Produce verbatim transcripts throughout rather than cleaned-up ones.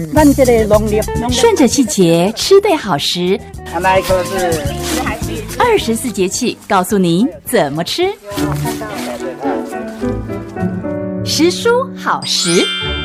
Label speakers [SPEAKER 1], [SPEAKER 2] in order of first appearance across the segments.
[SPEAKER 1] 咱这个农历
[SPEAKER 2] 顺着季节吃对好食，
[SPEAKER 1] 那一个是
[SPEAKER 2] 二十四节气告诉您怎么吃。食蔬好食。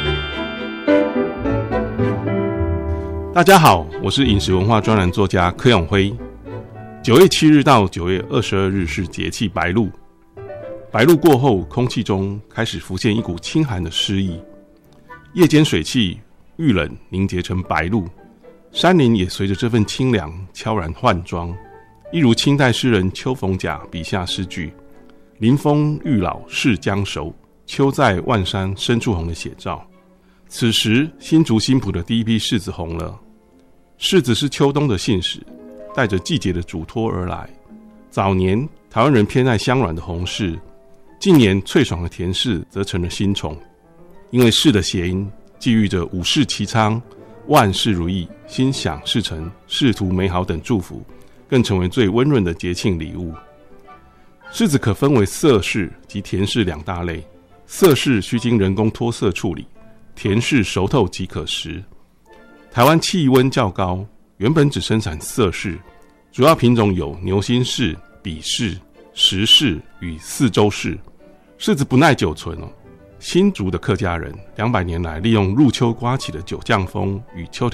[SPEAKER 3] 大家好，我是饮食文化专栏作家柯永辉。九月七日到九月二十二日是节气白露，白露过后，空气中开始浮现一股清寒的诗意，夜间水汽遇冷凝结成白露，山林也随着这份清凉悄然换装，一如清代诗人邱逢甲笔下诗句“临风欲老是将熟，秋在万山深处红”的写照。此时新竹新埔的第一批柿子红了，柿子是秋冬的信使，带着季节的嘱托而来。早年台湾人偏爱香软的红柿，近年脆爽的甜柿则成了新宠。因为柿的谐音寄寓着五事齐昌、万事如意、心想事成、仕途美好等祝福，更成为最温润的节庆礼物。柿子可分为色柿及甜柿两大类，色柿需经人工脱色处理，甜柿熟透即可食。台湾气温较高，原本只生产色柿，主要品种有牛心柿、比柿、石柿与四周柿。柿子不耐久存哦，新竹的客家人两百年来利用入秋刮起的九降风与秋天